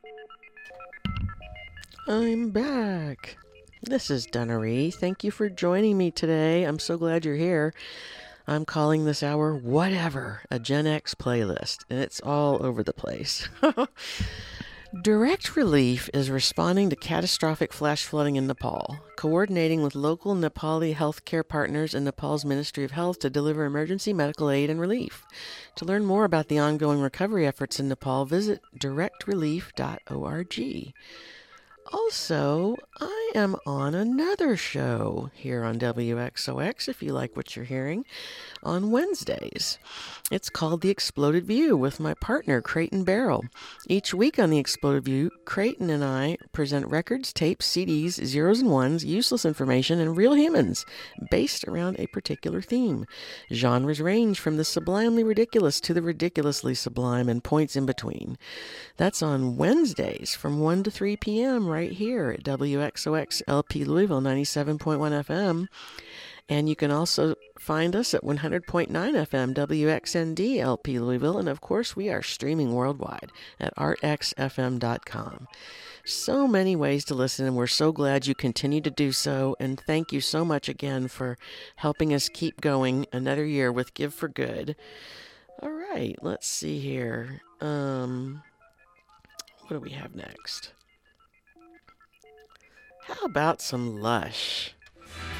I'm back. This is Dunnery. Thank you for joining me today. I'm so glad you're here. I'm calling this hour Whatever, a Gen X playlist, and it's all over the place. Direct Relief is responding to catastrophic flash flooding in Nepal, coordinating with local Nepali healthcare partners and Nepal's Ministry of Health to deliver emergency medical aid and relief. To learn more about the ongoing recovery efforts in Nepal, visit directrelief.org. Also, I am on another show here on WXOX, if you like what you're hearing, on Wednesdays. It's called The Exploded View with my partner, Creighton Barrell. Each week on The Exploded View, Creighton and I present records, tapes, CDs, zeros and ones, useless information, and real humans based around a particular theme. Genres range from the sublimely ridiculous to the ridiculously sublime and points in between. That's on Wednesdays from 1 to 3 p.m. right here at WXOX LP Louisville 97.1 FM. And you can also find us at 100.9 FM WXND LP Louisville. And of course, we are streaming worldwide at artxfm.com. So many ways to listen, and we're so glad you continue to do so. And thank you so much again for helping us keep going another year with Give for Good. All right, let's see here. What do we have next? How about some Lush?